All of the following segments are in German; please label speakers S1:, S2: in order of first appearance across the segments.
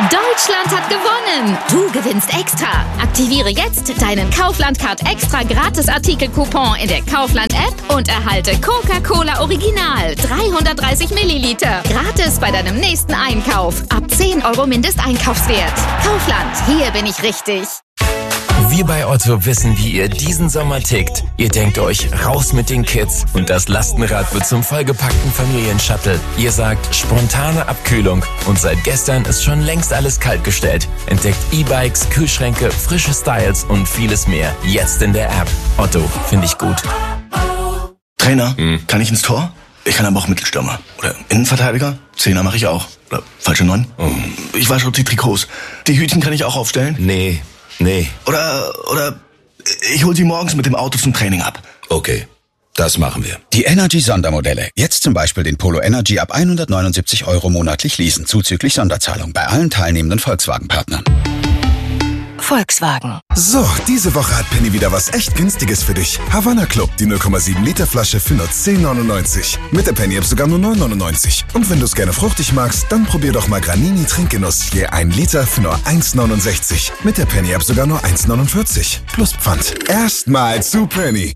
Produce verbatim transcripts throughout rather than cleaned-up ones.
S1: Deutschland hat gewonnen! Du gewinnst extra! Aktiviere jetzt deinen Kaufland-Card extra Gratis-Artikel-Coupon in der Kaufland-App und erhalte Coca-Cola Original dreihundertdreißig Milliliter gratis bei deinem nächsten Einkauf. Ab zehn Euro Mindesteinkaufswert. Kaufland, hier bin ich richtig.
S2: Wir bei Otto wissen, wie ihr diesen Sommer tickt. Ihr denkt euch, raus mit den Kids und das Lastenrad wird zum vollgepackten Familienshuttle. Ihr sagt, spontane Abkühlung und seit gestern ist schon längst alles kaltgestellt. Entdeckt E-Bikes, Kühlschränke, frische Styles und vieles mehr. Jetzt in der App. Otto, finde ich gut.
S3: Trainer, hm. kann ich ins Tor? Ich kann aber auch Mittelstürmer. Oder Innenverteidiger? Zehner mache ich auch. Oder falsche Neun? Oh. Ich wasche die Trikots. Die Hütchen kann ich auch aufstellen?
S2: Nee. Nee.
S3: Oder, oder ich hol sie morgens mit dem Auto zum Training ab.
S4: Okay, das machen wir.
S5: Die Energy-Sondermodelle. Jetzt zum Beispiel den Polo Energy ab hundertneunundsiebzig Euro monatlich leasen, zuzüglich Sonderzahlung bei allen teilnehmenden Volkswagen-Partnern.
S6: Volkswagen.
S7: So, diese Woche hat Penny wieder was echt Günstiges für dich. Havanna Club, die null Komma sieben Liter Flasche für nur zehn neunundneunzig. Mit der Penny App sogar nur neun neunundneunzig. Und wenn du es gerne fruchtig magst, dann probier doch mal Granini Trinkgenuss. Je ein Liter für nur eins neunundsechzig. Mit der Penny App sogar nur eins neunundvierzig. Plus Pfand. Erstmal zu Penny.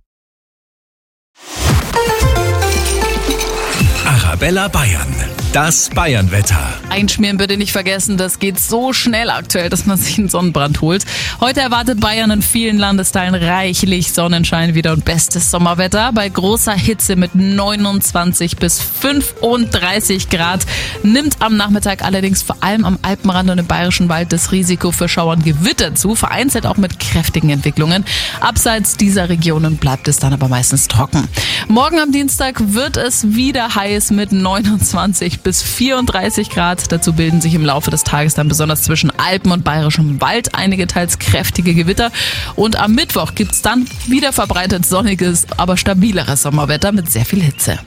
S8: Arabella Bayern. Das Bayern-Wetter.
S9: Einschmieren bitte nicht vergessen, das geht so schnell aktuell, dass man sich einen Sonnenbrand holt. Heute erwartet Bayern in vielen Landesteilen reichlich Sonnenschein wieder und bestes Sommerwetter. Bei großer Hitze mit neunundzwanzig bis fünfunddreißig Grad nimmt am Nachmittag allerdings vor allem am Alpenrand und im Bayerischen Wald das Risiko für Schauer und Gewitter zu, vereinzelt auch mit kräftigen Entwicklungen. Abseits dieser Regionen bleibt es dann aber meistens trocken. Morgen am Dienstag wird es wieder heiß mit neunundzwanzig bis vierunddreißig Grad. Dazu bilden sich im Laufe des Tages dann besonders zwischen Alpen und Bayerischem Wald einige teils kräftige Gewitter. Und am Mittwoch gibt's dann wieder verbreitet sonniges, aber stabileres Sommerwetter mit sehr viel Hitze.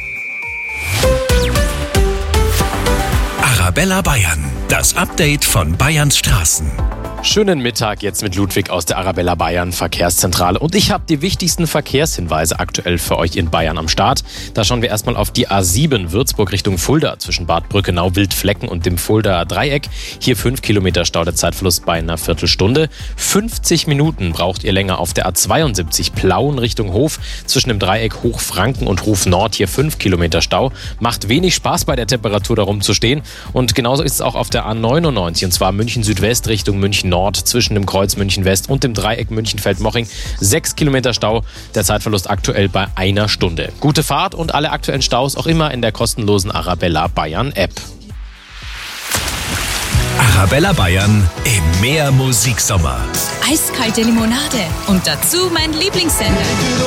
S8: Arabella Bayern. Das Update von Bayerns Straßen.
S10: Schönen Mittag jetzt mit Ludwig aus der Arabella Bayern Verkehrszentrale und ich habe die wichtigsten Verkehrshinweise aktuell für euch in Bayern am Start. Da schauen wir erstmal auf die A sieben Würzburg Richtung Fulda zwischen Bad Brückenau, Wildflecken und dem Fuldaer Dreieck. Hier fünf Kilometer Stau, der Zeitverlust bei einer Viertelstunde. fünfzig Minuten braucht ihr länger auf der A zweiundsiebzig Plauen Richtung Hof zwischen dem Dreieck Hochfranken und Hof Nord. Hier fünf Kilometer Stau. Macht wenig Spaß bei der Temperatur da rumzustehen und genauso ist es auch auf der A neunundneunzig und zwar München Südwest Richtung München Nord zwischen dem Kreuz München West und dem Dreieck München-Feldmoching. Sechs Kilometer Stau, der Zeitverlust aktuell bei einer Stunde. Gute Fahrt und alle aktuellen Staus auch immer in der kostenlosen Arabella Bayern App.
S8: Arabella Bayern im Meer Musiksommer.
S6: Eiskalte Limonade und dazu mein Lieblingssender.